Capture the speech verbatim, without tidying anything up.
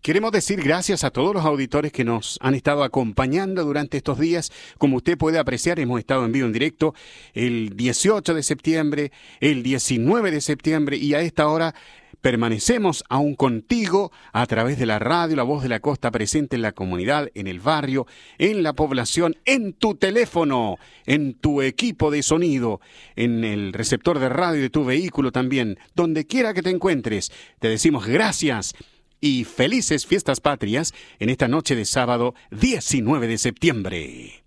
Queremos decir gracias a todos los auditores que nos han estado acompañando durante estos días. Como usted puede apreciar, hemos estado en vivo en directo el dieciocho de septiembre, el diecinueve de septiembre, y a esta hora permanecemos aún contigo a través de la radio, la voz de la costa, presente en la comunidad, en el barrio, en la población, en tu teléfono, en tu equipo de sonido, en el receptor de radio de tu vehículo también, donde quiera que te encuentres. Te decimos gracias y felices fiestas patrias en esta noche de sábado diecinueve de septiembre.